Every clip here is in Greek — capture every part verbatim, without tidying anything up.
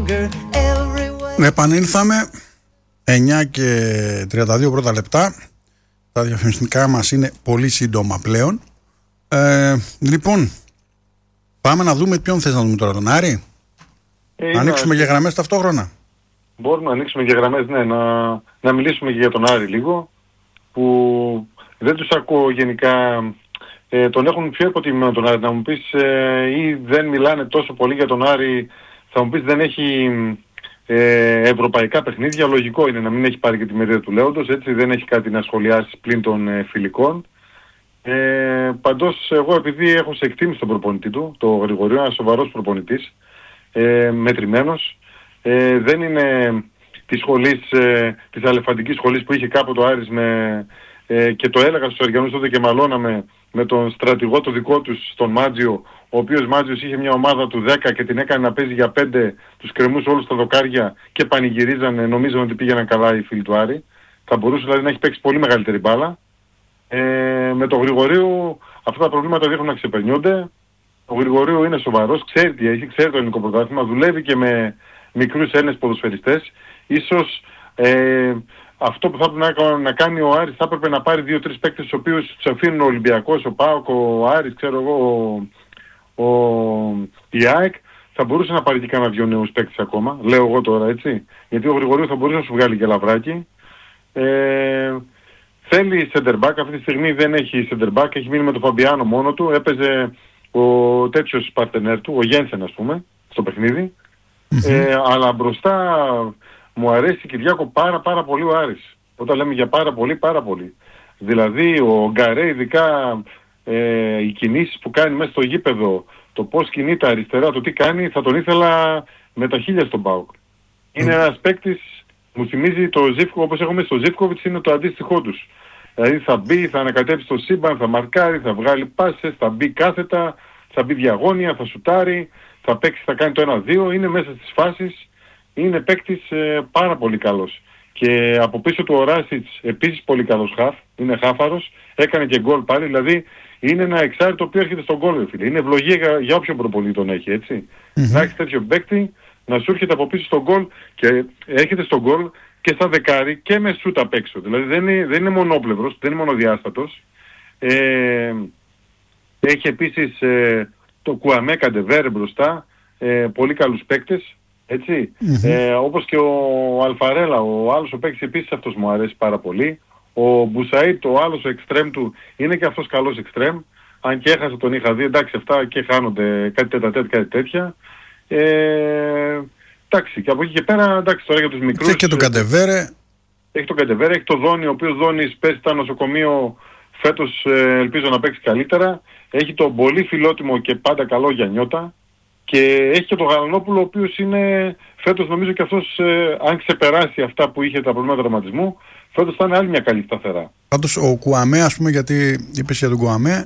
Επανήλθαμε εννιά και τριάντα δύο πρώτα λεπτά. Τα διαφημιστικά μας είναι πολύ σύντομα πλέον. ε, Λοιπόν, πάμε να δούμε ποιον θες να δούμε τώρα, τον Άρη. ε, Να ανοίξουμε να... και γραμμές ταυτόχρονα. Μπορούμε να ανοίξουμε και γραμμές, ναι, να, να μιλήσουμε και για τον Άρη λίγο, που δεν τους ακούω γενικά, ε, τον έχουν πιο υποτιμημένο τον Άρη. Να μου πεις, ε, ή δεν μιλάνε τόσο πολύ για τον Άρη, θα μου πεις δεν έχει ε, ευρωπαϊκά παιχνίδια, λογικό είναι να μην έχει πάρει και τη μερίδα του Λέοντος, έτσι, δεν έχει κάτι να σχολιάσει πλην των ε, φιλικών. Ε, παντός εγώ, επειδή έχω σε εκτίμηση τον προπονητή του, το Γρηγορίου, ένας σοβαρός προπονητής, ε, μετρημένος, ε, δεν είναι της σχολής, ε, της αλεφαντικής σχολής που είχε κάποτε ο Άρης με, ε, και το έλεγα στους Αριανούς τότε και μαλώναμε με τον στρατηγό το δικό τους, τον Μάτζιο, ο οποίος Μάτζιος είχε μια ομάδα του δέκα και την έκανε να παίζει για πέντε, τους κρεμούσε όλους τα δοκάρια και πανηγυρίζανε, νομίζαν ότι πήγαιναν καλά οι φίλοι του Άρη. Θα μπορούσε δηλαδή να έχει παίξει πολύ μεγαλύτερη μπάλα. Ε, με τον Γρηγορίου αυτά τα προβλήματα δείχνουν να ξεπερνιούνται. Ο Γρηγορίου είναι σοβαρός, ξέρει τι έχει, ξέρει το ελληνικό πρωτάθλημα, δουλεύει και με μικρούς Έλληνες ποδοσφαιριστές. Ίσως ε, αυτό που θα έπρεπε να, να κάνει ο Άρης, θα έπρεπε να πάρει δύο-τρεις παίκτες τους οποίους τους αφήνουν ο Ολυμπιακός, ο ΠΑΟΚ, ο Άρης, ξέρω εγώ, ο, ο, η ΑΕΚ. Θα μπορούσε να πάρει και κανένα δυο νέους παίκτες ακόμα, λέω εγώ τώρα, έτσι. Γιατί ο Γρηγορίου θα μπορούσε να σου βγάλει και λαβράκι. Ε, θέλει center back, αυτή τη στιγμή δεν έχει center back, έχει μείνει με τον Φαμπιάνο μόνο του, έπαιζε ο τέτοιος παρτενέρ του, ο Γένσεν ας πούμε, στο παιχνίδι. Mm-hmm. Ε, αλλά μπροστά μου αρέσει, Κυριάκο, πάρα πάρα πολύ ο Άρης. Όταν λέμε για πάρα πολύ, πάρα πολύ. Δηλαδή ο Γκαρέ, ειδικά ε, οι κινήσεις που κάνει μέσα στο γήπεδο, το πώς κινείται αριστερά, το τι κάνει, θα τον ήθελα με τα χίλια στον ΠΑΟΚ. Είναι mm. ένας παίκτης, μου θυμίζει το Ζίβκο, όπως έχουμε στο Ζίβκοβιτς, είναι το αντίστοιχό τους. Δηλαδή θα μπει, θα ανακατέψει το σύμπαν, θα μαρκάρει, θα βγάλει πάσες, θα μπει κάθετα, θα μπει διαγώνια, θα σουτάρει, θα παίξει, θα κάνει το ένα δύο, είναι μέσα στις φάσεις, είναι παίκτης ε, πάρα πολύ καλός. Και από πίσω του ο Ράσιτς επίσης πολύ καλός χαφ, είναι χάφαρος, έκανε και γκολ πάλι, δηλαδή είναι ένα εξάρτητο που έρχεται στον γκολ, φίλε. Είναι ευλογία για, για όποιον προπονητή τον έχει, έτσι. Mm-hmm. Να έχεις τέτοιο παίκτη, να σου έρχεται από πίσω στον γκολ και έρχεται στον γκολ και στα δεκάρι και με σούτ απ' έξω. Δηλαδή δεν είναι, δεν είναι μονόπλευρος, δεν είναι μονοδιάστατος. Ε, έχει επίσης ε, το Κουαμέ Καντεβέρε μπροστά, ε, πολύ καλούς παίκτες, έτσι. Mm-hmm. Ε, όπως και ο Αλφαρέλα, ο άλλος ο παίκτης επίσης αυτός μου αρέσει πάρα πολύ. Ο Μπουσαΐτ, ο άλλος ο εξτρέμ του, είναι και αυτός καλός εξτρέμ. Αν και έχασε τον είχα δει, εντάξει αυτά και χάνονται κάτι τέτα-τέτα, κάτι τέτοια. Ε, εντάξει, και από εκεί και πέρα, εντάξει, τώρα για τους μικρούς... Έχει και τον Καντεβέρε. Έχει τον Καντεβέρε, έχει τον Δόνι, ο οποίος Δόνις πέσει στα νοσοκομείο, φέτος ε, ελπίζω να παίξει καλύτερα. Έχει τον πολύ φιλότιμο και πάντα καλό Γιαννιώτα. Και έχει και τον Γαλανόπουλο, ο οποίος είναι φέτος νομίζω και αυτός, ε, αν ξεπεράσει αυτά που είχε τα προβλήματα τραυματισμού, φέτος θα είναι άλλη μια καλή σταθερά. Πάντως ο Κουαμέ, ας πούμε, γιατί είπες για τον Κουαμέ,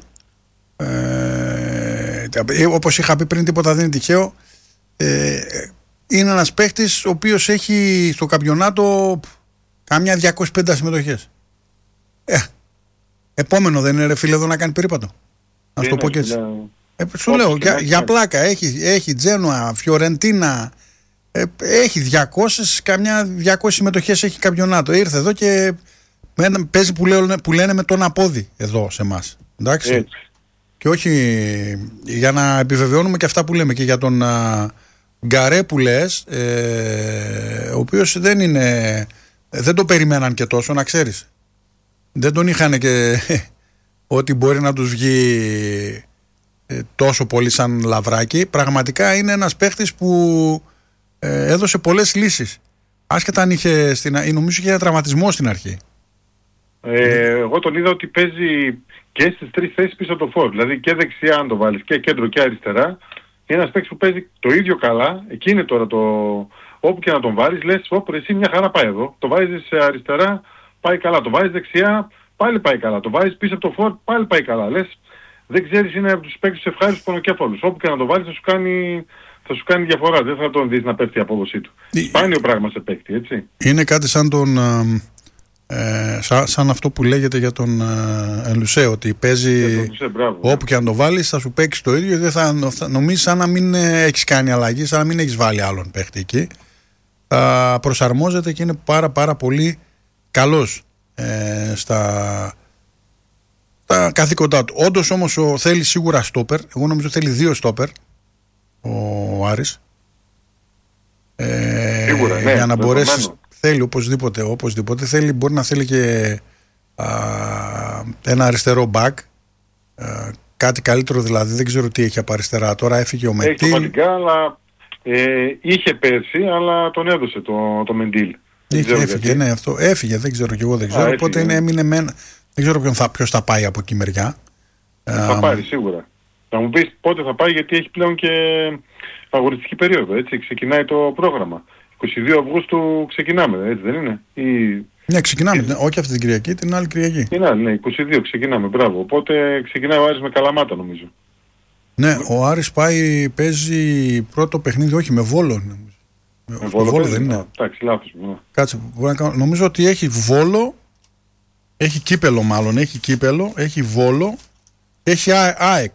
ε, όπως είχα πει πριν, τίποτα δεν είναι τυχαίο, ε, είναι ένας παίχτης ο οποίος έχει στο καμπιονάτο κάμια διακόσιες πενήντα συμμετοχές. Ε, επόμενο δεν είναι, ρε φίλε, εδώ να κάνει περίπατο. Να σου το πω και έτσι. Ε, σου λέω, για, για πλάκα, έχει, έχει Τζένοα, Φιωρεντίνα, ε, έχει διακόσιες, καμιά διακόσιες συμμετοχές έχει καμπιονάτο. Ήρθε εδώ και παίζει που λένε, που λένε με τον απόδι εδώ σε εμάς. Εντάξει. Έτσι. Και όχι για να επιβεβαιώνουμε και αυτά που λέμε και για τον α, Γκαρέ που λες, ε, ο οποίος δεν είναι, δεν το περιμέναν και τόσο, να ξέρεις. Δεν τον είχαν και ότι μπορεί να τους βγει τόσο πολύ σαν λαβράκι. Πραγματικά είναι ένας παίχτης που ε, έδωσε πολλές λύσεις. Άσχετα αν είχε, στην, νομίζω είχε τραυματισμό στην αρχή. Ε, εγώ τον είδα ότι παίζει και στις τρεις θέσεις πίσω από το φόρ. Δηλαδή και δεξιά αν το βάλεις και κέντρο και αριστερά. Είναι ένας παίκτης που παίζει το ίδιο καλά. Εκεί είναι τώρα το... Όπου και να τον βάλεις λες, όπου εσύ μια χαρά πάει εδώ. Το βάζεις αριστερά, πάει καλά. Το βάζεις δεξιά, πάλι πάει καλά. Το βάζεις πίσω από το φόρ, πάλι πάει καλά. Λες, δεν ξέρεις, είναι από τους παίκτες ευχάριστους πονοκέφαλους. Όπου και να το βάλεις θα σου κάνει, θα σου κάνει διαφορά. Δεν θα τον δεις να πέφτει η απόδοσή του. Σπάνιο πράγμα σε παίκτη, έτσι. Είναι κάτι σαν τον Ε, σαν, σαν αυτό που λέγεται για τον ε, Λουσέ, ότι παίζει Λουσέ, μπράβο, όπου ναι. και αν το βάλεις θα σου παίξει το ίδιο. Δεν θα, θα νομίζεις σαν να μην ε, έχεις κάνει αλλαγή, σαν να μην έχεις βάλει άλλον παίχτη εκεί. Θα προσαρμόζεται και είναι πάρα πάρα πολύ καλός ε, στα, στα καθήκοντά του. Όντως όμως ο, θέλει σίγουρα στόπερ. Εγώ νομίζω θέλει δύο στόπερ ο, ο Άρης. Ε, Σίγουρα, ναι, για να μπορέσει. δεδομένο. Θέλει οπωσδήποτε, οπωσδήποτε θέλει, μπορεί να θέλει και α, ένα αριστερό μπακ, α, κάτι καλύτερο δηλαδή, δεν ξέρω τι έχει από αριστερά. Τώρα έφυγε ο Μεντίλ. Έχει το Πατικά, αλλά ε, είχε πέρσι, αλλά τον έδωσε το, το Μεντίλ. Είχε, έφυγε, ναι, αυτό έφυγε, δεν ξέρω κι εγώ, δεν ξέρω. Α, οπότε έφυγε, είναι, έμεινε με ένα, δεν ξέρω ποιον θα, ποιος θα πάει από εκεί μεριά. Θα α, πάρει σίγουρα. Θα μου πεις πότε θα πάει, γιατί έχει πλέον και αγωνιστική περίοδο, έτσι, ξεκινάει το πρόγραμμα. είκοσι δύο Αυγούστου ξεκινάμε, έτσι δεν είναι? Ή... Ναι, ξεκινάμε, ναι, όχι αυτή την Κυριακή, την άλλη Κυριακή. Την άλλη, ναι, είκοσι δύο ξεκινάμε, μπράβο. Οπότε ξεκινάει ο Άρης με Καλαμάτα νομίζω. Ναι, ο Άρης πάει, παίζει πρώτο παιχνίδι, όχι με Βόλο. Νομίζω. Με Βόλο, Βόλο δεν είναι. Εντάξει, λάθος. Ναι. Κάτσε, μπορεί να κάνω, νομίζω ότι έχει Βόλο, έχει Κύπελο μάλλον, έχει Κύπελο, έχει Βόλο, έχει ΑΕΚ.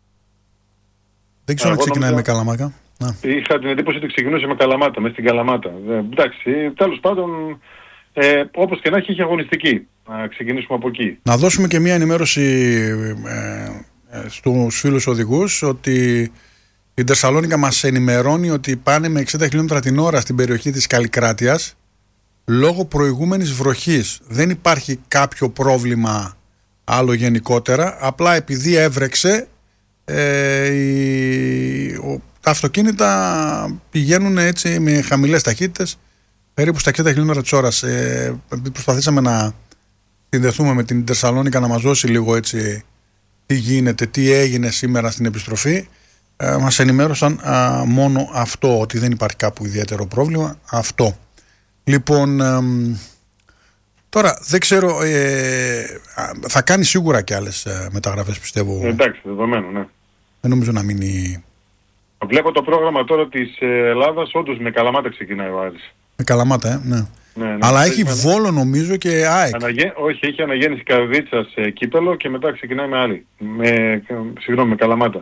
Δεν ξέρω αν ξεκινάει νομίζω... με Καλαμάκα. Να. Είχα την εντύπωση ότι ξεκινούσε με Καλαμάτα, μέσα στην Καλαμάτα. Ε, εντάξει, τέλος πάντων, ε, όπως και να έχει, έχει αγωνιστική. Να ξεκινήσουμε από εκεί. Να δώσουμε και μια ενημέρωση ε, ε, στους φίλους οδηγούς ότι η Τερσαλόνικα μας ενημερώνει ότι πάνε με εξήντα χιλιόμετρα την ώρα στην περιοχή της Καλλικράτειας λόγω προηγούμενης βροχής. Δεν υπάρχει κάποιο πρόβλημα άλλο γενικότερα, απλά επειδή έβρεξε ε, η, ο, τα αυτοκίνητα πηγαίνουν έτσι με χαμηλές ταχύτητες, περίπου στα εξήντα χιλιόμετρα της ώρας. Ε, προσπαθήσαμε να συνδεθούμε με την Τερσαλόνικα να μας δώσει λίγο έτσι τι γίνεται, τι έγινε σήμερα στην επιστροφή. Ε, μας ενημέρωσαν α, μόνο αυτό, ότι δεν υπάρχει κάπου ιδιαίτερο πρόβλημα. Αυτό. Λοιπόν, ε, τώρα δεν ξέρω, ε, θα κάνει σίγουρα και άλλες ε, μεταγραφές πιστεύω. Ε, εντάξει, δεδομένο, ναι. Δεν νομίζω να μείνει. Βλέπω το πρόγραμμα τώρα της Ελλάδας, όντως με Καλαμάτα ξεκινάει ο Άρης. Με Καλαμάτα, ε, ναι. Ναι, ναι. Αλλά έχει με... Βόλο νομίζω και ΑΕΚ. Αναγέ... Όχι, έχει αναγέννηση Καρδίτσας σε Κύπελο και μετά ξεκινάει με άλλη. Με... Συγγνώμη, με Καλαμάτα.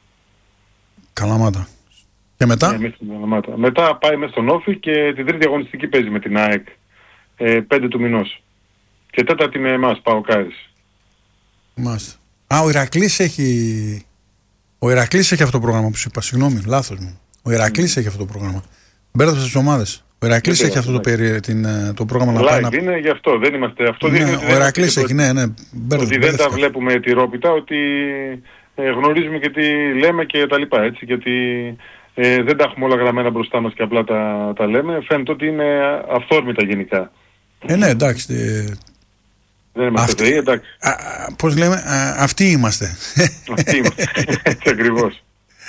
Καλαμάτα. Και μετά? Ναι, μέσα στην Καλαμάτα. Μετά πάει μέσα στον Όφη και την τρίτη αγωνιστική παίζει με την ΑΕΚ. Ε, πέντε του μηνός. Και τέταρτη με εμάς, Παοκάρης. Μάλιστα. Α, ο Ηρακλής έχει... Ο Ηρακλής έχει αυτό το πρόγραμμα που σου είπα. Συγγνώμη, λάθος μου. Ο Ηρακλής mm. έχει αυτό το πρόγραμμα. Μπέρδεψα τις ομάδες. Ο Ηρακλής έχει αυτό το, περί, την, το πρόγραμμα να πάει. Να... είναι γι' αυτό, δεν είμαστε. Αυτό ναι, δείχνει, ο Ηρακλής έχει, ναι, ναι. Μπέρδεψα, ότι δεν τα βλέπουμε τυρόπιτα, ότι ε, γνωρίζουμε και τι λέμε και τα λοιπά, έτσι, γιατί ε, δεν τα έχουμε όλα γραμμένα μπροστά μας και απλά τα, τα λέμε. Φαίνεται ότι είναι αυθόρμητα γενικά. Ε, ναι, εντάξει. Ε, δεν είμαστε αυτοί, εντάξει. Α, πώς λέμε, α, αυτοί είμαστε. Αυτοί είμαστε, έτσι ακριβώς.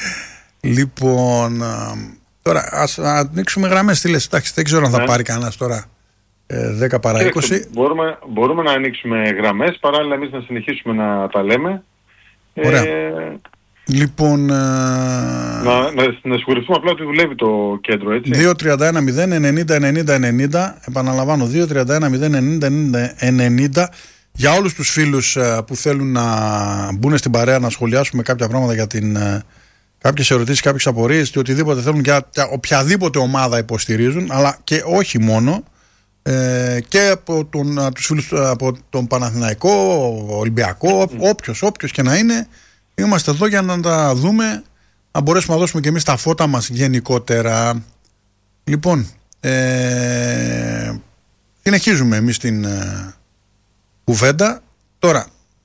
Λοιπόν, α, τώρα ας ανοίξουμε γραμμές, τι λες, εντάξει, δεν ξέρω αν θα ναι. πάρει κανένας τώρα ε, δέκα παρά είκοσι. Μπορούμε, μπορούμε να ανοίξουμε γραμμές, παράλληλα εμείς να συνεχίσουμε να τα λέμε. Ωραία. Ε, λοιπόν... Ε, να, να, να σιγουρευτούμε απλά ότι δουλεύει το κέντρο, έτσι. δύο τρία ένα μηδέν ενενήντα ενενήντα ενενήντα, επαναλαμβάνω, δύο τρία ένα μηδέν ενενήντα ενενήντα. Για όλους τους φίλους ε, που θέλουν να μπουν στην παρέα να σχολιάσουμε κάποια πράγματα για την... Ε, κάποιες ερωτήσεις, κάποιες απορίες και οτιδήποτε θέλουν, για οποιαδήποτε ομάδα υποστηρίζουν, αλλά και όχι μόνο, ε, και από τον, τους φίλους από τον Παναθηναϊκό, Ολυμπιακό, mm. όποιος, όποιος και να είναι, είμαστε εδώ για να τα δούμε, να μπορέσουμε να δώσουμε και εμείς τα φώτα μας γενικότερα. Λοιπόν, ε, συνεχίζουμε εμείς την ε, κουβέντα. Τώρα,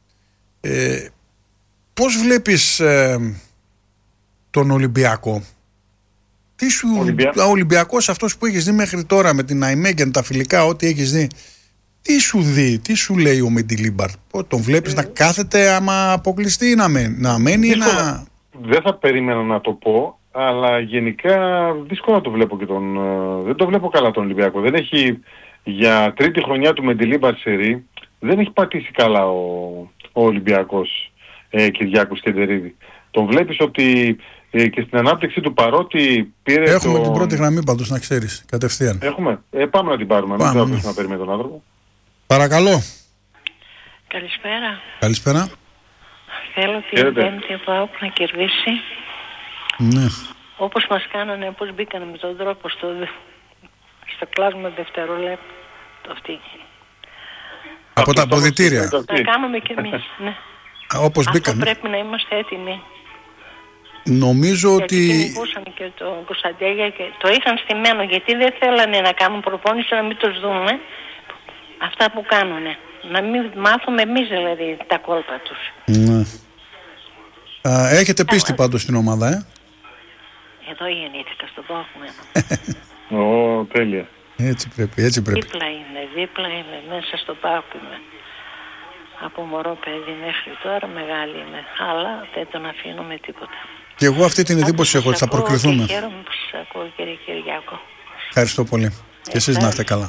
ε, πώς βλέπεις... Ε, τον Ολυμπιακό. Τι σου... Ολυμπια... Ο Ολυμπιακός αυτός που έχεις δει μέχρι τώρα με την Αϊμέγεν, τα φιλικά, ό,τι έχεις δει, τι σου δει, τι σου λέει ο Μεντιλίμπαρ? Τον βλέπεις ε... να κάθεται άμα αποκλειστεί, να μένει, να μένει ή να... Δεν θα περίμενα να το πω, αλλά γενικά δύσκολα το βλέπω και τον... Δεν το βλέπω καλά τον Ολυμπιακό. Δεν έχει, για τρίτη χρονιά του Μεντιλίμπαρ σερί, δεν έχει πατήσει καλά ο, ο Ολυμπιακός ε, Κυριάκος Κεντερίδη. Τον βλέπεις ότι ε, και στην ανάπτυξη του, παρότι πήρε. Έχουμε το... την πρώτη γραμμή πάντως, να ξέρεις, κατευθείαν. Έχουμε. Ε, πάμε να την πάρουμε. Πάμε, μην θα να περιμένει τον άνθρωπο. Παρακαλώ. Καλησπέρα. Καλησπέρα. Θέλω την Πέμπτη ο ΠΑΟΚ να κερδίσει. Ναι. Όπως μας κάνανε, όπως μπήκανε με τον τρόπο στο, στο κλάσμα δευτερολέπτο αυτή. Από τα αποδυτήρια. Να κάνουμε κι εμείς, ναι. Όπως Αυτό μπήκανε. πρέπει να είμαστε έτοιμοι. Νομίζω γιατί ότι... κυνηγούσαν και τον Κωνσταντέλια και το είχαν στημένο, γιατί δεν θέλανε να κάνουν προπόνηση, να μην τους δούμε αυτά που κάνουνε. Να μην μάθουμε εμείς δηλαδή τα κόλπα τους. Ναι. Α, έχετε πίστη πάντως στην ομάδα, ε? Εδώ γεννήθηκα στον ΠΑΟΚ μένω. Ω, τέλεια. Έτσι πρέπει, έτσι πρέπει. Δίπλα είναι, δίπλα είναι, μέσα στο ΠΑΟΚ είμαι. Από μωρό παιδί μέχρι τώρα μεγάλη είμαι, αλλά δεν τον αφήνω με τίποτα. Και εγώ αυτή την εντύπωση έχω ότι θα προκριθούμε. Και χαίρομαι που σας ακούω, κύριε Κυριάκο. Ευχαριστώ πολύ. Και εσείς να είστε καλά.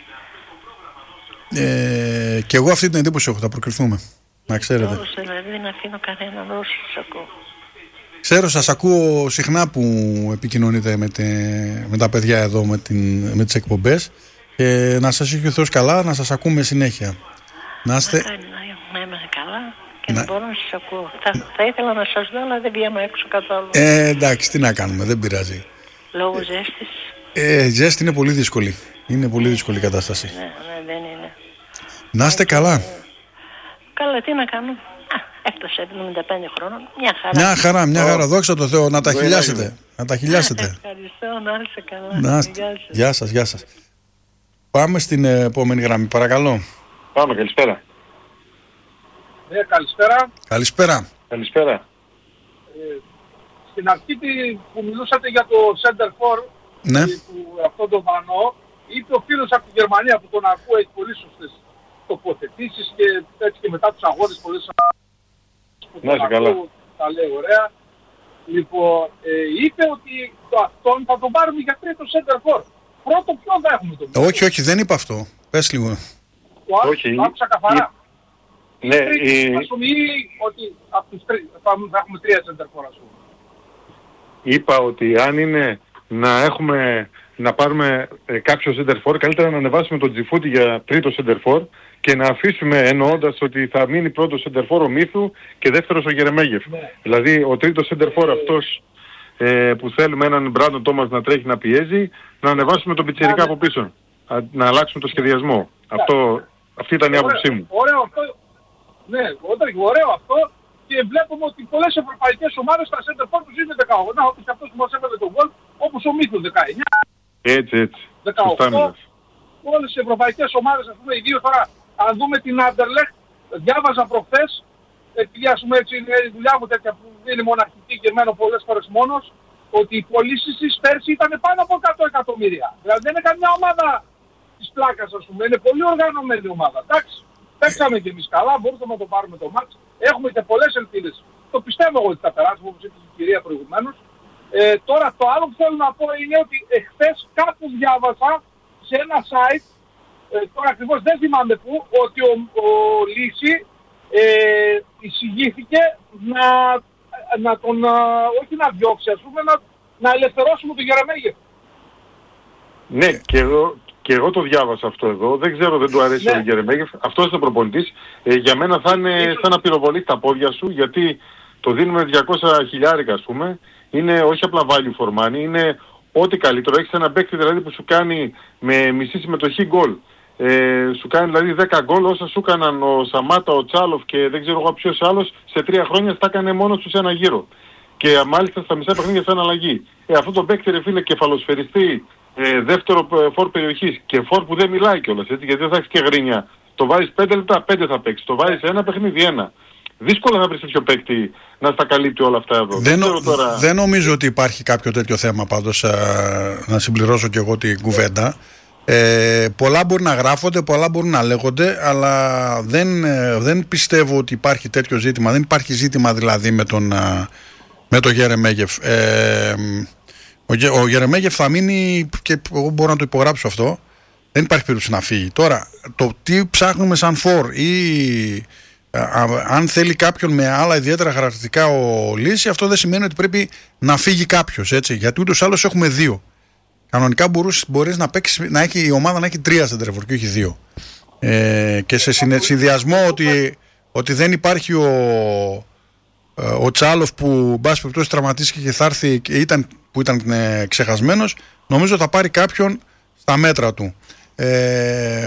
Ε, και εγώ αυτή την εντύπωση έχω, θα προκριθούμε. Να ξέρετε. Όλους, δηλαδή δεν αφήνω κανέναν όσο σας ακούω. Ξέρω, σας ακούω συχνά που επικοινωνείτε με, τε, με τα παιδιά εδώ με, την, με τις εκπομπές και να σας έχει ο Θεός καλά, να σας ακούμε συνέχεια. Να είστε... Να, κάνει, να, να είμαι καλά και να, να μπορώ να σας ακούω. Θα, θα ήθελα να σας δω, αλλά δεν βγαίνω έξω καθόλου. Ε, εντάξει, τι να κάνουμε, δεν πειράζει. Λόγω ζέστης. Ε, ζέστη είναι πολύ δύσκολη. Είναι πολύ δύσκολη η κατάσταση. Ναι, ναι, δεν είναι. Να είστε καλά. Ε, καλά, τι να κάνω. Έφτασε εβδομήντα πέντε χρόνων. Μια χαρά. Μια χαρά, μια χαρά. Δόξα τω Θεώ, να τα χιλιάσετε. Να τα χιλιάσετε. Ευχαριστώ, να είστε καλά. Να είστε. Γεια σας, γεια σας. Πάμε στην επόμενη γραμμή, παρακαλώ. Πάμε, καλησπέρα. Ναι, καλησπέρα. Καλησπέρα. Καλησπέρα. Ε, στην αρχή που μιλούσατε για το Center For, ναι. που, αυτό το Βανό, είπε ο φίλος από τη Γερμανία που τον ακούω, έχει πολύ σωστές τοποθετήσεις και έτσι και μετά τους αγώνες πολλές που να τον καλά. ακούω, τα λέει ωραία. Λοιπόν, ε, είπε ότι το αυτόν θα τον πάρουμε για τρίτο Center For. Πρώτο ποιον θα έχουμε τον πρώτο. Όχι, όχι, δεν είπα αυτό. Πες λίγο. Το άκουσα, το άκουσα καθαρά. Ναι, Τρίτος, η... ας πούμε, ή ότι από τους τρεις, θα, θα έχουμε τρία Center For, ας πούμε. Είπα ότι αν είναι να έχουμε, να πάρουμε ε, κάποιο center for, καλύτερα να ανεβάσουμε τον Τζιφούτη για τρίτο center for και να αφήσουμε, εννοώντας ότι θα μείνει πρώτο center for ο Μύθου και δεύτερος ο Γερεμέγεφ. Ναι. Δηλαδή ο τρίτος center for ε... αυτός ε, που θέλουμε έναν Μπράντον Τόμας να τρέχει να πιέζει, να ανεβάσουμε τον Πιτσιρικά ναι. από πίσω. Α, να αλλάξουμε το σχεδιασμό. Ναι. Αυτό, αυτή ήταν η άποψή μου. Ωραίο αυτό. Ναι, ωραίο αυτό. Και βλέπουμε ότι πολλές ευρωπαϊκές ομάδες στα center for τους είναι δεκαοκτώ, όπως και αυτός που μας έβαλε τον γκολ, όπως ο Μύθος δεκαεννιά. Έτσι, έτσι. δεκαοκτώ. Όλες οι ευρωπαϊκές ομάδες, ας πούμε, οι δύο τώρα, αν δούμε την Anderlecht, διάβαζα προχθές, επειδή ας πούμε έτσι είναι η δουλειά μου τέτοια που είναι μοναχική και μένω πολλές φορές μόνος, ότι οι πωλήσεις της πέρσι ήταν πάνω από εκατό εκατομμύρια. Δηλαδή δεν είναι καμιά ομάδα της πλάκας, ας πούμε, είναι πολύ οργανωμένη ομάδα. Εντάξει. Παίξαμε και εμείς καλά, μπορούσαμε να το πάρουμε το μάτς. Έχουμε και πολλές ελπίδες. Το πιστεύω εγώ ότι θα περάσουμε, όπως είπε η κυρία προηγουμένως. Ε, τώρα το άλλο που θέλω να πω είναι ότι εχθές κάπου διάβασα σε ένα site, ε, τώρα ακριβώς δεν θυμάμαι πού, ότι ο, ο Λύση ε, εισηγήθηκε να, να τον, όχι να διώξει, ας πούμε, να, να ελευθερώσουμε τον Γερεμέγεφ. Ναι, και εγώ... Και εγώ το διάβασα αυτό εδώ, δεν ξέρω, δεν του αρέσει ναι. ο Γερεμέγεφ, αυτός είναι ο προπονητής. Ε, για μένα θα είναι σαν να πυροβολεί τα πόδια σου, γιατί το δίνουμε διακόσια χιλιάρικα ας πούμε, είναι όχι απλά value for money, είναι ό,τι καλύτερο. Έχεις ένα παίκτη δηλαδή που σου κάνει με μισή συμμετοχή γκολ. Ε, σου κάνει δηλαδή δέκα γκολ όσα σου έκαναν ο Σαμάτα, ο Τσάλοφ και δεν ξέρω εγώ ποιος άλλος, σε τρία χρόνια στα έκανε μόνος του σε ένα γύρο. Και μάλιστα στα μισά παιχνίδια σαν αλλαγή. Ε, αυτό το παίκτη ρε φίλε κεφαλοσφαιριστή, Ε, δεύτερο φόρ περιοχής και φόρ που δεν μιλάει κιόλας, έτσι, γιατί δεν θα έχεις και γρίνια. Το βάζεις πέντε λεπτά, πέντε θα παίξει. Το βάζεις ένα παιχνίδι, ένα. Δύσκολα να βρεις τέτοιο παίκτη να στα καλύπτει όλα αυτά εδώ. Δεν, δεν, τώρα... δεν νομίζω ότι υπάρχει κάποιο τέτοιο θέμα πάντως, α, να συμπληρώσω κι εγώ την κουβέντα. Ε, πολλά μπορεί να γράφονται, πολλά μπορούν να λέγονται, αλλά δεν, δεν πιστεύω ότι υπάρχει τέτοιο ζήτημα. Δεν υπάρχει ζήτημα δηλαδή με τον, με τον Γερεμέγεφ. Ε, Ο Γερεμέγεφ θα μείνει και εγώ μπορώ να το υπογράψω αυτό. Δεν υπάρχει περίπτωση να φύγει. Τώρα, το τι ψάχνουμε σαν φορ ή α, α, αν θέλει κάποιον με άλλα ιδιαίτερα χαρακτηριστικά ο Λύση, αυτό δεν σημαίνει ότι πρέπει να φύγει κάποιος, έτσι. Γιατί ούτως άλλως έχουμε δύο. Κανονικά μπορείς, μπορείς να, παίξεις, να έχει, η ομάδα να έχει τρία σεντερφόρ και όχι δύο. ε, και σε συνδυασμό ότι, ότι δεν υπάρχει ο, ο Τσάλοφ που μπας περιπτώσει τραυματίστηκε και θα έρθει και ήταν, που ήταν ε, ξεχασμένος, νομίζω θα πάρει κάποιον στα μέτρα του. Ε,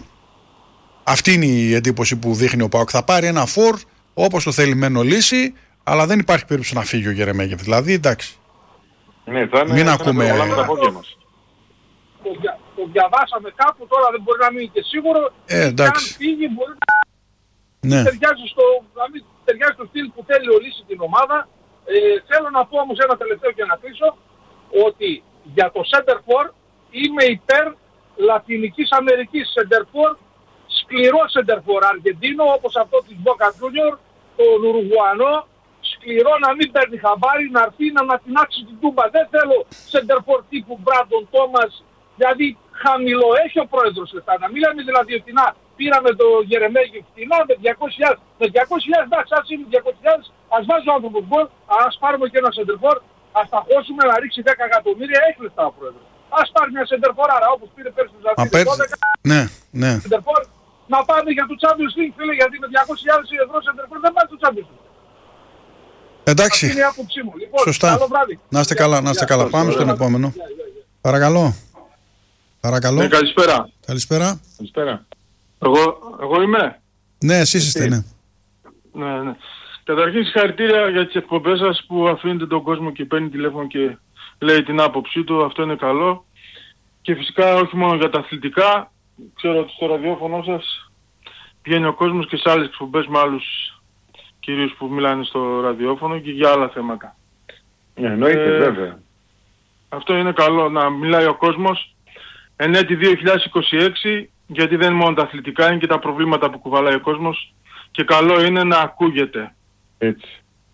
αυτή είναι η εντύπωση που δείχνει ο ΠΑΟΚ. Θα πάρει ένα φορ όπως το θελημένο λύση, αλλά δεν υπάρχει περίπτωση να φύγει ο Γερεμέγεφ. Δηλαδή, εντάξει. Ναι, θα είναι, μην θα ακούμε. Όλα με τα πόδια μας. Το, δια, το διαβάσαμε κάπου, τώρα δεν μπορεί να μείνει και σίγουρο. Ε, εντάξει. Αν φύγει μπορεί να, ναι. ταιριάζει στο, να μην ταιριάζει στο στυλ που θέλει ο Λύση την ομάδα. Ε, θέλω να πω όμως ένα τελευταίο και να κλείσω, ότι για το center for είμαι υπέρ Λατινικής Αμερικής center for, σκληρό center for Αργεντίνο όπως αυτό της Boca Junior, τον Ουρουγουανό, σκληρό να μην παίρνει χαμπάρι, να έρθει να ανατινάξει την τούμπα. Δεν θέλω center for τύπου Μπράντον Τόμας, δηλαδή χαμηλό έχει ο πρόεδρος λεφτά. Να μιλάμε δηλαδή ότι να πήραμε το Γερεμέγεφ φτηνά με διακόσιες χιλιάδες. Με διακόσιες χιλιάδες εντάξει, ας είναι διακόσιες χιλιάδες, ας βάζει ο άνθρωπος γκολ, ας πάρουμε και ένα center for, ας τα χώσουμε να ρίξει δέκα εκατομμύρια, έχει λεφτά ο πρόεδρος. Ας πάρει μια center for, άρα όπως πήρε πέρσι τους Ζαφίδες δώδεκα, ναι, ναι. center for, να πάμε για το Champions League, φίλε, γιατί με διακόσιες χιλιάδες ευρώ center for δεν πάει το Champions League. Εντάξει. Αυτή είναι η άποψή μου. Λοιπόν, σωστά. καλό βράδυ. Να είστε καλά, να είστε καλά. Πάμε στον επόμενο. Παρακαλώ. Παρακαλώ. Ναι, καλησπέρα. Καλησπέρα. Καλησπέρα. Εγώ, εγώ είμαι. Ναι, εσείς είστε, ναι. Ναι, ναι. Καταρχήν συγχαρητήρια για τις εκπομπές σας που αφήνετε τον κόσμο και παίρνει τηλέφωνο και λέει την άποψή του. Αυτό είναι καλό. Και φυσικά όχι μόνο για τα αθλητικά. Ξέρω ότι στο ραδιόφωνο σας βγαίνει ο κόσμος και σε άλλες εκπομπές με άλλους κυρίους που μιλάνε στο ραδιόφωνο και για άλλα θέματα. Ναι, εννοείται, ε, βέβαια. Αυτό είναι καλό να μιλάει ο κόσμος εν έτη δύο χιλιάδες είκοσι έξι, γιατί δεν είναι μόνο τα αθλητικά, είναι και τα προβλήματα που κουβαλάει ο κόσμος και καλό είναι να ακούγεται. Έτσι.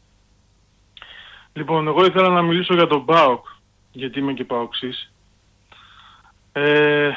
Λοιπόν, εγώ ήθελα να μιλήσω για τον ΠΑΟΚ, γιατί είμαι και ΠΑΟΚσής. Ε,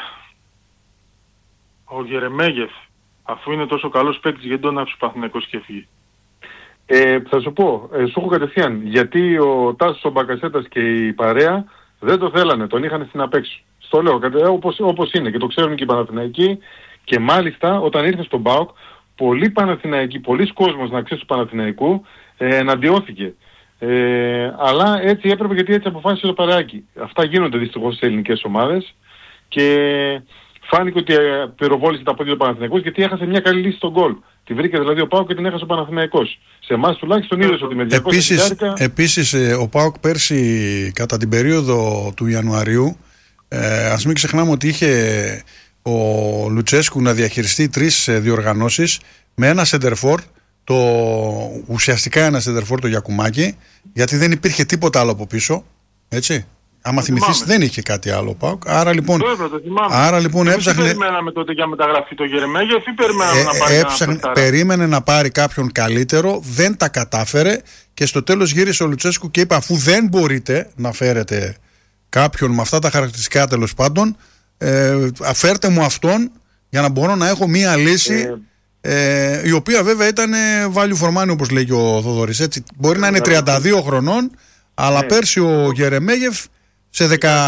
ο Γερεμέγεφ, αφού είναι τόσο καλός παίκτης, γιατί τον άφησε ο Παναθηναϊκός και φύγει. Ε, θα σου πω, ε, σου έχω κατευθείαν, γιατί ο Τάσος ο Μπακασέτας και η παρέα δεν το θέλανε, τον είχαν στην απέξω. Στο λέω, όπως, όπως είναι και το ξέρουν και οι Παναθηναϊκοί, και μάλιστα όταν ήρθε στον ΠΑΟΚ, πολλοί Παναθηναϊκοί, πολλοί κόσμος να ξέρει του Παναθηναϊκού, ε, εναντιώθηκε. Ε, αλλά έτσι έπρεπε, γιατί έτσι αποφάσισε το Παρεάκι. Αυτά γίνονται δυστυχώς στις ελληνικές ομάδες και φάνηκε ότι ε, πυροβόλησε τα πόδια του Παναθηναϊκού, γιατί έχασε μια καλή λύση στον γκολ. Τη βρήκε δηλαδή ο ΠΑΟΚ και την έχασε ο Παναθηναϊκός. Σε εμάς τουλάχιστον είδες ότι με διακόσια χιλιάρικα... Επίσης ε, ο ΠΑΟΚ πέρσι κατά την περίοδο του Ιανουαρίου, ε, ας μην ξεχνάμε ότι είχε ο Λουτσέσκου να διαχειριστεί τρεις ε, διοργανώσεις με ένα σεντερφόρ, το, ουσιαστικά ένα σεντερφόρ το Γιακουμάκη, γιατί δεν υπήρχε τίποτα άλλο από πίσω, έτσι. Άμα θυμηθείς δεν είχε κάτι άλλο ΠΑΟΚ. Άρα λοιπόν, το έπρεπε, το θυμάμαι. άρα, λοιπόν έψαχνε... Τι περιμέναμε τότε για μεταγραφή το Γερεμέγεφ ή περιμέναμε ε, να πάρει έψαχνε, περίμενε να πάρει κάποιον καλύτερο, δεν τα κατάφερε και στο τέλος γύρισε ο Λουτσέσκου και είπε, αφού δεν μπορείτε να φέρετε κάποιον με αυτά τα χαρακτηριστικά τέλος πάντων, ε, φέρτε μου αυτόν για να μπορώ να έχω μία λύση ε, ε, η οποία βέβαια ήταν value for money, όπως λέει και ο Θοδωρής, έτσι. Μπορεί ε, να είναι τριάντα δύο χρονών, αλλά ε, πέρσι ο Γερεμέγεφ σε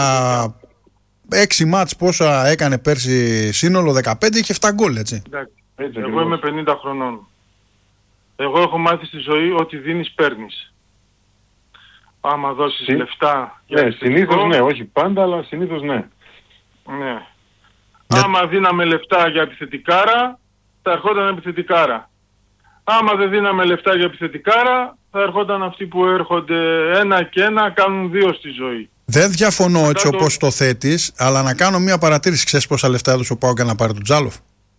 δεκαέξι μάτς πόσα έκανε πέρσι σύνολο, δεκαπέντε, είχε επτά γκολ, έτσι. έτσι. Εγώ είμαι πενήντα χρονών. Εγώ έχω μάθει στη ζωή ότι δίνεις παίρνεις. Άμα δώσεις Συ... λεφτά για ναι, συνήθως ναι, όχι πάντα, αλλά συνήθως ναι. Ναι. Για... Άμα δίναμε λεφτά για επιθετικάρα, θα ερχόταν επιθετικάρα. Άμα δεν δίναμε λεφτά για επιθετικάρα, θα ερχόταν αυτοί που έρχονται ένα και ένα, κάνουν δύο στη ζωή. Δεν διαφωνώ έτσι το... όπως το θέτεις, αλλά να κάνω μια παρατήρηση. Ξέρεις πόσα λεφτά έδωσε ο ΠΑΟΚ για να πάρει τον Τζάλοφ?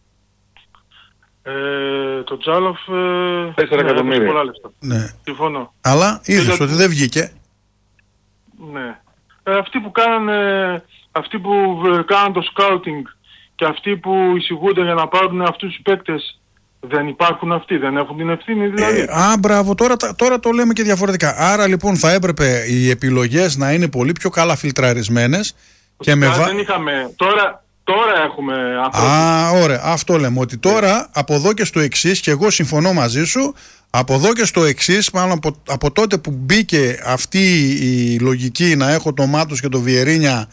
Ε, το Τζάλοφ... τέσσερα εκατομμύρια. Πολλά λεφτά. Ναι. Συμφωνώ. Αλλά είδες γιατί... ότι δεν βγήκε. Ναι. Ε, αυτοί που κάνανε, αυτοί που κάναν το scouting και αυτοί που εισηγούνται για να πάρουν αυτούς τους παίκτες, δεν υπάρχουν αυτοί, δεν έχουν την ευθύνη δηλαδή. Ε, α, μπράβο, τώρα, τώρα το λέμε και διαφορετικά. Άρα λοιπόν θα έπρεπε οι επιλογές να είναι πολύ πιο καλά φιλτραρισμένες. Και με βα... δεν είχαμε, τώρα, τώρα έχουμε ανθρώπους. Α, ωραία, αυτό λέμε, ότι τώρα από εδώ και στο εξής, και εγώ συμφωνώ μαζί σου, από εδώ και στο εξής, μάλλον από, από τότε που μπήκε αυτή η λογική να έχω το Μάτος και το Βιερίνια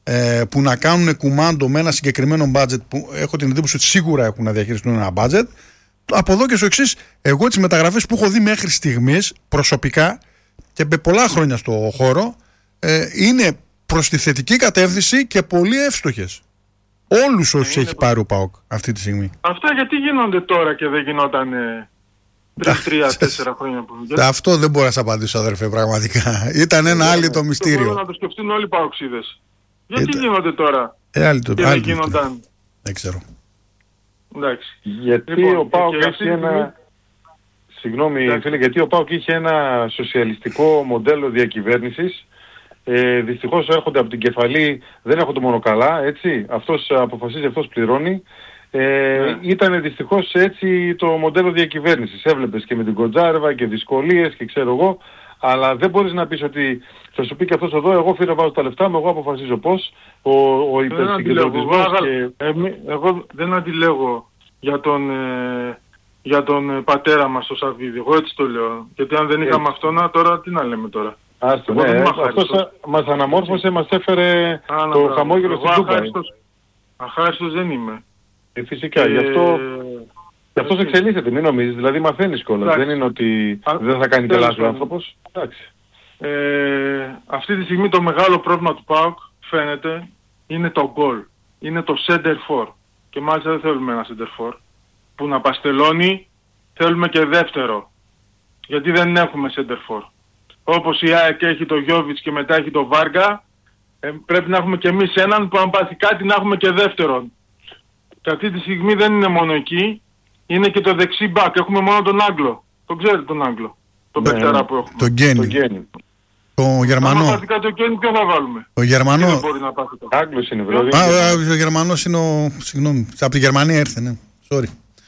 ε, που να κάνουν κουμάντο με ένα συγκεκριμένο budget, που έχω την εντύπωση ότι σίγουρα έχουν να διαχειριστούν ένα budget. Από εδώ και στο εξής, εγώ τις μεταγραφές που έχω δει μέχρι στιγμής προσωπικά και με πολλά χρόνια στο χώρο, ε, είναι προς τη θετική κατεύθυνση και πολύ εύστοχες. Όλους όσους έχει πάρει ο ΠΑΟΚ αυτή τη στιγμή. Αυτά γιατί γίνονται τώρα και δεν γινόταν πριν τρία-τέσσερα χρόνια που βγήκε. Αυτό δεν μπορώ να σας απαντήσω, αδερφέ, πραγματικά. Ήταν ένα άλλο το μυστήριο. Μπορούν να το σκεφτούν όλοι οι παοξίδες. Γιατί Ήταν... γίνονται τώρα ε, άλλη το, και άλλη δεν γίνονταν. Δεν ξέρω. Εντάξει. Γιατί λοιπόν, ο ΠΑΟΚ έχει ένα... Στιγμή... Συγγνώμη Εντάξει. φίλε, γιατί ο ΠΑΟΚ είχε ένα σοσιαλιστικό μοντέλο διακυβέρνησης. Ε, δυστυχώς έρχονται από την κεφαλή, δεν έχουν το μόνο καλά, έτσι. Αυτός αποφασίζει, αυτός πληρώνει. Ε, ναι. Ήταν δυστυχώς έτσι το μοντέλο διακυβέρνησης. Έβλεπες και με την Κοντζάρεβα και δυσκολίες και ξέρω εγώ. Αλλά δεν μπορείς να πεις ότι θα σου πει και αυτός εδώ, εγώ φύγω να βάζω τα λεφτά μου, εγώ αποφασίζω πώς. Ο, ο υπερσυγκεντρωτισμός και... Εγώ, εγώ δεν αντιλέγω για τον, ε, για τον πατέρα μας το Σαββίδη. Εγώ έτσι το λέω. Γιατί αν δεν είχαμε αυτόν, τώρα τι να λέμε τώρα. Άστο, ναι, ε, αυτός μας αναμόρφωσε, μας έφερε Α, το να, χαμόγελο στην Τούμπα. Αχάριστος δεν είμαι. Ε, φυσικά, ε, γι' αυτό, γι' αυτό σε εξελίσσεται, μην νομίζεις, δηλαδή μαθαίνεις κιόλας. Δεν είναι ότι Α, δεν θα κάνει καλά ο άνθρωπος. Εντάξει. Ε, αυτή τη στιγμή το μεγάλο πρόβλημα του ΠΑΟΚ φαίνεται είναι το γκολ. Είναι το center for. Και μάλιστα δεν θέλουμε ένα center for που να παστελώνει, θέλουμε και δεύτερο. Γιατί δεν έχουμε center for. Όπως η ΑΕΚ έχει το Γιόβιτς και μετά έχει το Βάργα, ε, πρέπει να έχουμε και εμείς έναν που αν πάθει κάτι να έχουμε και δεύτερον. Και αυτή τη στιγμή δεν είναι μόνο εκεί, είναι και το δεξί μπακ. Έχουμε μόνο τον Άγγλο. Τον ξέρετε τον Άγγλο. Τον ναι, παιχταρά που έχουμε. Τον Γκένι. Το Γερμανό. Αν πάθει κάτι το Γκένι, ποιο θα βάλουμε. Το Γερμανό. Δεν μπορεί να πάθει το Άγγλος είναι βέβαια. Α, ο Γερμανός είναι ο... Συγγνώμη. Από τη Γερμανία έρθε, ναι. Sorry.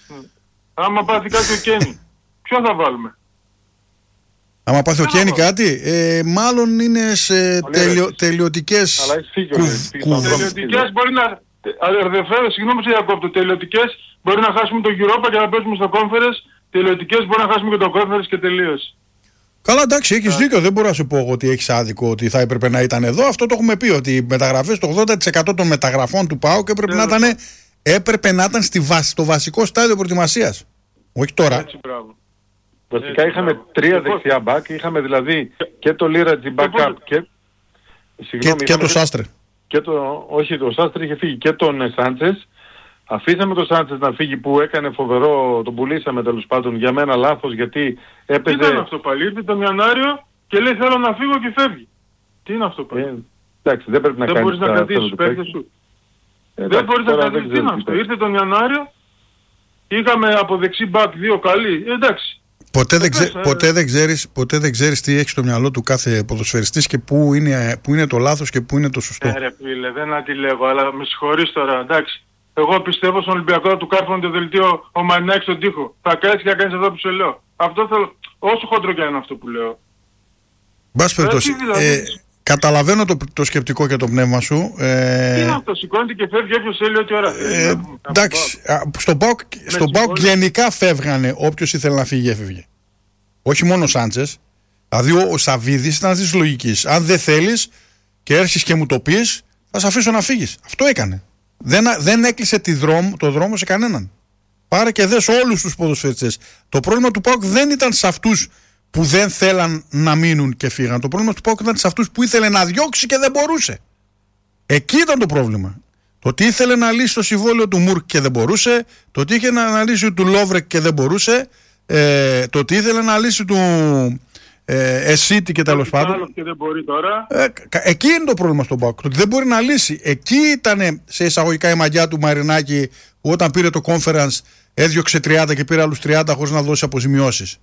Άμα πάθει κάτι ο Γκένι, ποιο θα βάλουμε. Άμα πάθει ο Κένι κάτι, ε, μάλλον είναι σε τελειο, τελειωτικές Τελειωτικές μπορεί να... Αδερφέ, συγγνώμη σε διακόπτω, τελειωτικές μπορεί να χάσουμε το Europa και να παίζουμε στο Conference, τελειωτικές μπορεί να χάσουμε και το Conference και τελείως. Καλά, εντάξει, έχεις yeah. δίκιο. Δεν μπορώ να σου πω ότι έχεις άδικο ότι θα έπρεπε να ήταν εδώ. Αυτό το έχουμε πει, ότι οι μεταγραφές, το ογδόντα τοις εκατό των μεταγραφών του ΠΑΟΚ έπρεπε, yeah. να, ήταν, έπρεπε να ήταν στη βάση, στο βασικό στάδιο προετοιμασίας. Όχι τώρα. Έτσι, μπράβο. Βασικά Έτσι, είχαμε μπράβο. τρία λοιπόν, δεξιά μπακ, είχαμε δηλαδή και το Λίρατζι backup και, και, και το Σάστρε. Και το, όχι, το Σάστρε είχε φύγει και τον Σάντσες. Αφήσαμε τον Σάντσες να φύγει που έκανε φοβερό, τον πουλήσαμε τέλος πάντων για μένα λάθος γιατί έπαιζε... Τι ήταν αυτό πάλι, ήρθε τον Ιανουάριο και λέει θέλω να φύγω και φεύγει. Τι είναι αυτό πάλι. Ε, εντάξει, δεν πρέπει να δεν κάνεις... Μπορείς να κρατήσεις τους παίκτες σου. Ε, δεν μπορείς να κρατήσεις, τι είναι αυτό. Ήρθε τον Ιανουάριο, είχαμε από δεξί μπακ δύο καλοί, ε, εντάξει. Ποτέ δεν, ξέ, ποτέ, δεν ξέρεις, ποτέ δεν ξέρεις τι έχει στο μυαλό του κάθε ποδοσφαιριστής και πού είναι, πού είναι το λάθος και πού είναι το σωστό. Ε, ρε φίλε, δεν αντιλέγω, αλλά με συγχωρείς τώρα, εντάξει. Εγώ πιστεύω στον Ολυμπιακό να του κάρφωνε το δελτίο ο Μαρινάκης στον τοίχο. Θα κάτσεις και θα κάνεις αυτό που σου λέω. Αυτό θέλω, όσο χοντρό και είναι αυτό που λέω. Μπας περιπτώσει, δηλαδή... ε, καταλαβαίνω το, το σκεπτικό και το πνεύμα σου. Ε... Τι είναι αυτό, σηκώνεται και φεύγει όποιος θέλει ό,τι ώρα θέλει. Ε, εντάξει, στον ΠΑΟΚ στο γενικά φεύγανε όποιος ήθελε να φύγει έφευγε. Όχι μόνο ο Σάντσες. Δηλαδή ο, ο Σαββίδης ήταν αυτής της λογικής. Αν δεν θέλεις και έρχεσαι και μου το πεις, θα σε αφήσω να φύγεις. Αυτό έκανε. Δεν, δεν έκλεισε τη δρόμο, το δρόμο σε κανέναν. Πάρε και δες όλους τους ποδοσφαιριστές. Το πρόβλημα του ΠΑΟΚ δεν ήταν σε αυτούς που δεν θέλαν να μείνουν και φύγαν. Το πρόβλημα του ΠΑΟΚ ήταν σε αυτούς που ήθελε να διώξει και δεν μπορούσε. Εκεί ήταν το πρόβλημα. Το ότι ήθελε να λύσει το συμβόλαιο του Μουρκ και δεν μπορούσε, το ότι είχε να αναλύσει του Λόβρεκ και δεν μπορούσε, ε, το ότι ήθελε να λύσει του ε, Εσίτη και τέλος πάντων. Και δεν μπορεί τώρα. Ε, εκεί είναι το πρόβλημα στον ΠΑΟΚ. Το ότι δεν μπορεί να λύσει. Εκεί ήταν σε εισαγωγικά η μαγιά του Μαρινάκη που όταν πήρε το conference έδιωξε τριάντα και πήρε άλλους τριάντα χωρίς να δώσει αποζημιώσεις.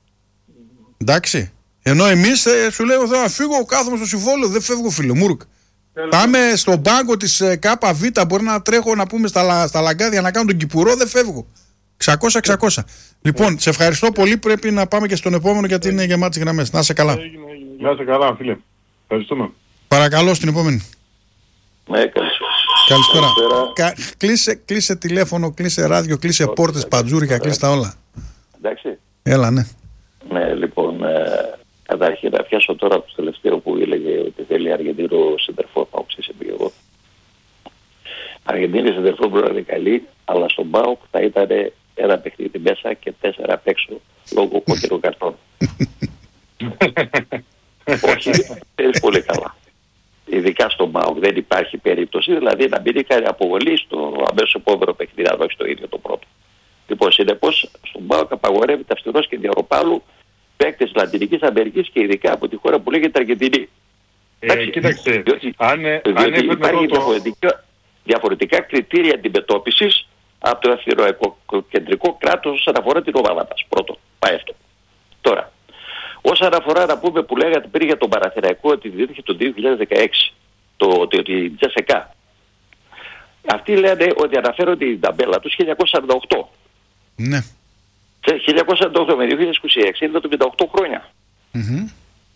Εντάξει. Ενώ εμείς ε, σου λέω θα φύγω, κάθομαι στο συμβόλαιο, δεν φεύγω φίλε Μουρκ. Πάμε στον πάγκο της ε, ΚΑΠΑ Β, μπορεί να τρέχω να πούμε στα, στα λαγκάδια να κάνω τον Κυπουρό, δεν φεύγω. εξακόσια εξακόσια. Λοιπόν, σε ευχαριστώ πολύ. Πρέπει να πάμε και στον επόμενο γιατί είναι γεμάτες γραμμές. Να είσαι καλά. Να είσαι καλά, φίλε. Ευχαριστούμε. Παρακαλώ στην επόμενη. Ναι, καλησπέρα. Καλησπέρα. Κα, κλείσε, κλείσε τηλέφωνο, κλείσε ράδιο, κλείσε πόρτες, πατζούρικα, κλείσε τα όλα. Εντάξει. Έλα, ναι. Ναι, λοιπόν, ε, Καταρχήν να πιάσω τώρα το τελευταίο που έλεγε ότι θέλει Αργεντίνο σεντερφόρ, πάω ξέρεις επί εγώ. Αργεντίνη σεντερφόρ μπορεί να είναι καλή, αλλά στον ΠΑΟΚ θα ήταν ένα παιχνίδι μέσα και τέσσερα απ' έξω λόγω κόκκινων καρτών. Όχι, θέλεις πολύ καλά. Ειδικά στον ΠΑΟΚ δεν υπάρχει περίπτωση, δηλαδή να μην κάνει αποβολή στο αμέσως επόμενο παιχνίδι, αν όχι στο ίδιο το πρώτο. Λοιπόν, συνεπώς στον ΠΑΟΚ απαγορεύεται αυστηρός και διαρροπάλου παίκτες Λατινικής Αμερικής και ειδικά από τη χώρα που λέγεται Αργεντινή. Ε, κοίταξε, διότι, αν, διότι αν υπάρχει το... διαφορετικά, διαφορετικά κριτήρια αντιμετώπισης από το εθνικοκεντρικό κράτος όσον αφορά την ομάδα μας. Πρώτο, πάει αυτό. Τώρα, όσον αφορά να πούμε που λέγατε πριν για τον Παναθηναϊκό ότι δίδυθηκε το δύο χιλιάδες δεκαέξι, το, το, το Τζεσεκά. Αυτοί λένε ότι αναφέρονται την ταμπέλα τους χίλια εννιακόσια σαράντα οκτώ. Ναι. χίλια εννιακόσια σαράντα οκτώ με δύο χιλιάδες είκοσι έξι είναι το πενήντα οκτώ χρόνια. Mm-hmm.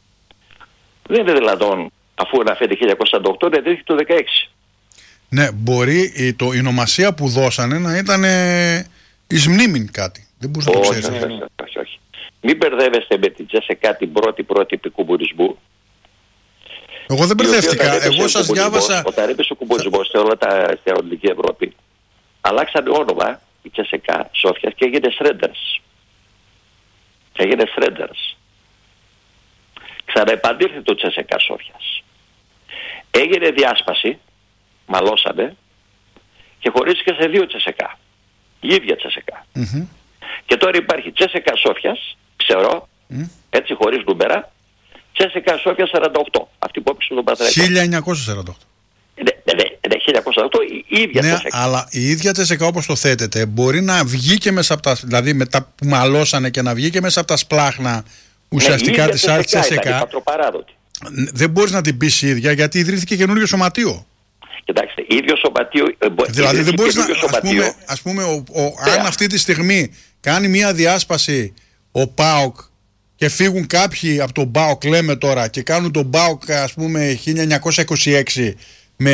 Δεν είναι δυνατόν αφού αναφέρεται χίλια εννιακόσια σαράντα οκτώ να δίδυθηκε το δεκαέξι. Ναι, μπορεί η, το, η ονομασία που δώσανε να ήταν ε, εις μνήμην κάτι. Δεν μπορείς να το ξέρεις. Όχι, όχι, όχι, όχι. Μην μπερδεύεστε με την Τζεσεκά την πρώτη πρώτη επί κομμουνισμού. Εγώ δεν μπερδεύτηκα. Εγώ σας διάβασα. Όταν έπεσε ο κομμουνισμός σε όλα τα στην Ανατολική Ευρώπη, αλλάξανε όνομα η Τσεσεκά Σόφιας και έγινε Σρέντερς. Και έγινε Σρέντερς. Ξαναεπαντήρθε το Τσεσεκά Σόφιας. Έγινε διάσπαση, μαλώσανε και χωρίστηκε σε δύο Τσεσεκά. Η ίδια Τσεσεκά. Mm-hmm. Και τώρα υπάρχει Τσεσεκά Σόφιας, ξέρω, mm. έτσι χωρίς νούμερα, Τσεσεκά Σόφια σαράντα οκτώ. Αυτή που έπαιξε τον Παναθηναϊκό. χίλια εννιακόσια σαράντα οκτώ. Ναι, ναι, ναι, ναι, χίλια εννιακόσια σαράντα οκτώ η ίδια ναι, Τσεσεκά. Αλλά η ίδια Τσεσεκά όπως το θέτεται μπορεί να βγει και μέσα από τα. Δηλαδή μετά που μαλώσανε και να βγει και μέσα από τα σπλάχνα ουσιαστικά ναι, της άλλης Τσεσεκά. Δεν μπορείς να την πεις η ίδια γιατί ιδρύθηκε καινούριο σωματείο. Κοιτάξτε, ίδιο σωματείο. Δηλαδή δεν μπορείς να. Ας πούμε, ας πούμε ο, ο, yeah. αν αυτή τη στιγμή κάνει μια διάσπαση ο ΠΑΟΚ και φύγουν κάποιοι από τον ΠΑΟΚ, λέμε τώρα, και κάνουν τον ΠΑΟΚ, ας πούμε, χίλια εννιακόσια είκοσι έξι με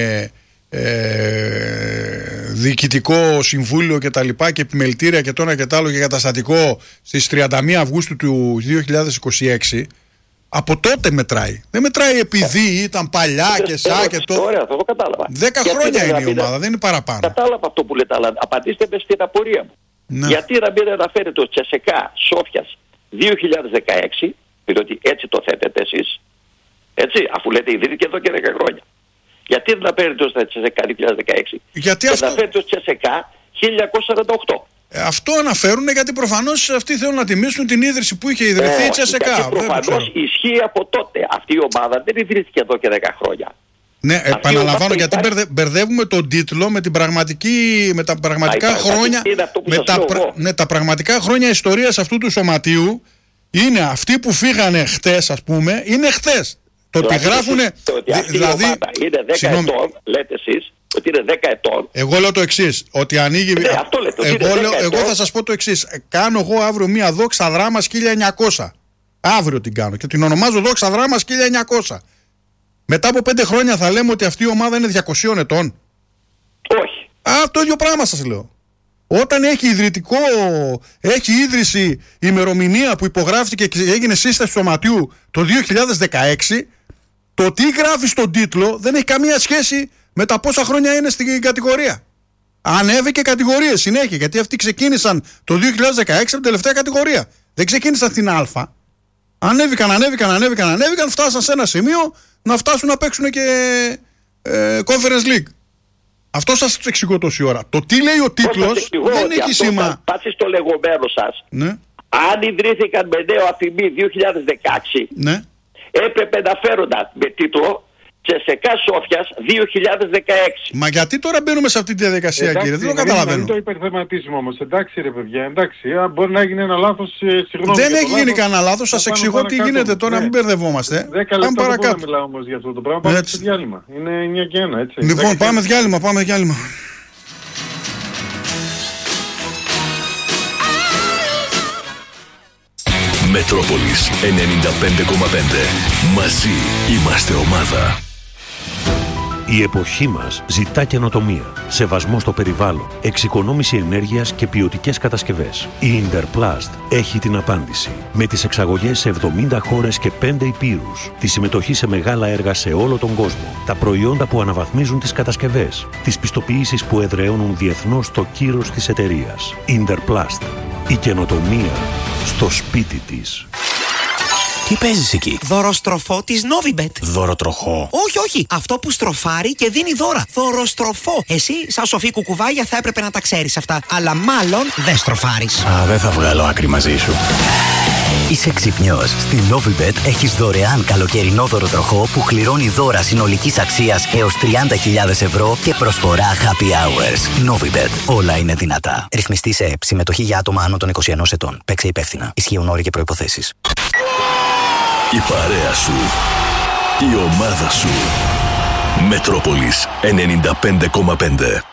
ε, διοικητικό συμβούλιο και τα λοιπά και επιμελητήρια και τώρα και τ' άλλο και καταστατικό στις τριάντα μία Αυγούστου του δύο χιλιάδες είκοσι έξι, από τότε μετράει. Δεν μετράει επειδή ήταν παλιά και σαν και το. Ωραία, αυτό το κατάλαβα. Δέκα χρόνια είναι η ομάδα, δεν είναι παραπάνω. Κατάλαβα αυτό που λέτε, αλλά απαντήστε με στην απορία μου. Ναι. Γιατί να μην αναφέρετε το Τσεσεκά Σόφιας δύο χιλιάδες δεκαέξι, διότι έτσι το θέτετε εσείς, έτσι, αφού λέτε ιδρύθηκε εδώ και δέκα χρόνια. Γιατί δεν αναφέρετε το Τσεσεκά δύο χιλιάδες δεκαέξι γιατί και αυτό... αναφέρετε το Τσεσεκά χίλια εννιακόσια σαράντα οκτώ. Ε, αυτό αναφέρουν γιατί προφανώς αυτοί θέλουν να τιμήσουν την ίδρυση που είχε ιδρυθεί η Τσεσεκά. Γιατί προφανώς ισχύει από τότε. Αυτή η ομάδα δεν ιδρύθηκε εδώ και δέκα χρόνια. Ναι, αυτή επαναλαμβάνω γιατί υπάρχει... μπερδεύουμε τον τίτλο με, την πραγματική, με τα πραγματικά Α, χρόνια. Με τα, πρα... ναι, τα πραγματικά χρόνια ιστορίας αυτού του σωματείου είναι αυτοί που φύγανε χτες, ας πούμε, είναι χτες. Το ότι γράφουνε. Ότι αυτή δηλαδή, η ομάδα είναι δέκα ετών, λέτε εσείς. Ότι είναι δέκα ετών. Εγώ λέω το εξής, ότι ανοίγει. Ναι, αυτό λέτε, ότι εγώ, λέω, εγώ θα σας πω το εξής. Κάνω εγώ αύριο μία δόξα δράμας χίλια εννιακόσια. Αύριο την κάνω και την ονομάζω δόξα δράμας χίλια εννιακόσια. Μετά από πέντε χρόνια θα λέμε ότι αυτή η ομάδα είναι διακοσίων ετών. Όχι. Α, το ίδιο πράγμα σας λέω. Όταν έχει ιδρυτικό, έχει ίδρυση ημερομηνία που υπογράφηκε και έγινε σύσταση του σωματείου το δύο χιλιάδες δεκαέξι, το τι γράφει στον τίτλο δεν έχει καμία σχέση με τα πόσα χρόνια είναι στην κατηγορία. Ανέβηκε κατηγορίες συνέχεια, γιατί αυτοί ξεκίνησαν το δύο χιλιάδες δεκαέξι από την τελευταία κατηγορία. Δεν ξεκίνησαν στην Α. Ανέβηκαν, ανέβηκαν, ανέβηκαν, ανέβηκαν, φτάσαν σε ένα σημείο να φτάσουν να παίξουν και ε, Conference League. Αυτό σας το εξηγώ τόση ώρα. Το τι λέει ο τίτλος δεν έχει σήμα. Πάτε στο λεγόμενο σας. Ναι. Αν ιδρύθηκαν με νέο αφημί δύο χιλιάδες δεκαέξι, ναι, έπρεπε να φέρονταν με τίτλο Τσεσεκά Σόφιας δύο χιλιάδες δεκαέξι. Μα γιατί τώρα μπαίνουμε σε αυτή τη διαδικασία, εντάξει, κύριε, δεν το καταλαβαίνω. Δεν το υπερθεματίζουμε όμως, εντάξει ρε παιδιά, εντάξει, μπορεί να γίνει ένα λάθος, συγγνώμη. Δεν έχει γίνει κανένα λάθος, σας εξηγώ τι γίνεται τώρα, μην μπερδευόμαστε. Δέκα λεπτά δεν μπορώ να μιλάω όμως για αυτό το πράγμα, πάμε σε διάλειμμα, είναι εννιά και ένα, έτσι. Λοιπόν, πάμε διάλειμμα, πάμε διάλειμμα. Μετρόπολης ενενήντα πέντε κόμμα πέντε. Μαζί είμαστε ομάδα. Η εποχή μας ζητά καινοτομία, σεβασμό στο περιβάλλον, εξοικονόμηση ενέργειας και ποιοτικές κατασκευές. Η Interplast έχει την απάντηση. Με τις εξαγωγές σε εβδομήντα χώρες και πέντε υπήρους, τη συμμετοχή σε μεγάλα έργα σε όλο τον κόσμο, τα προϊόντα που αναβαθμίζουν τις κατασκευές, τις πιστοποιήσεις που εδραιώνουν διεθνώς το κύρος της εταιρείας. Interplast. Η καινοτομία στο σπίτι της. Τι παίζεις εκεί? Δωροστροφό της Novibet. Δωροτροχό? Όχι, όχι. Αυτό που στροφάρει και δίνει δώρα. Δωροστροφό. Εσύ, σαν σοφή κουκουβάγια, θα έπρεπε να τα ξέρεις αυτά. Αλλά μάλλον δεν στροφάρεις. Α, δεν θα βγάλω άκρη μαζί σου. Είσαι ξυπνιός. Στη Novibet έχεις δωρεάν καλοκαιρινό δωροτροχό που κληρώνει δώρα συνολικής αξίας έως τριάντα χιλιάδες ευρώ και προσφορά happy hours. Novibet. Όλα είναι δυνατά. Ρυθμιστή σε ΕΠ. Συμμετοχή για άτομα άνω των είκοσι ενός ετών. Παίξε υπεύθυνα. Ισχύουν όροι και προϋποθέσεις. Η παρέα σου. Η ομάδα σου. Μετρόπολης ενενήντα πέντε κόμμα πέντε.